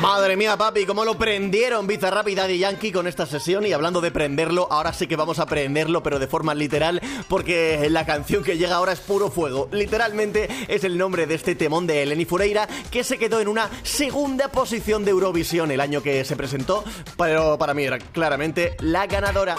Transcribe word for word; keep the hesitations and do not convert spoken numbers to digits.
Madre mía, papi, cómo lo prendieron Bizarrap y Daddy Yankee con esta sesión. Y hablando de prenderlo, ahora sí que vamos a prenderlo, pero de forma literal, porque la canción que llega ahora es puro fuego. Literalmente es el nombre de este temón de Eleni Foureira, que se quedó en una segunda posición de Eurovisión el año que se presentó, pero para mí era claramente la ganadora.